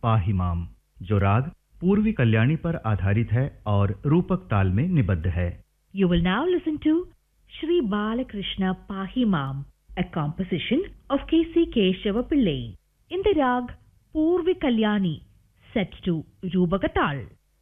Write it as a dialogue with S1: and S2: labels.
S1: पाहिमाम, जो राग पूर्वी कल्याणी पर आधारित है और रूपक ताल में निबद्ध है।
S2: You will now listen to Shri Balakrishna Pahimam, a composition of K.C. Keshava Pillai, in the rag Purvi Kalyani, set to Rupaka Tal.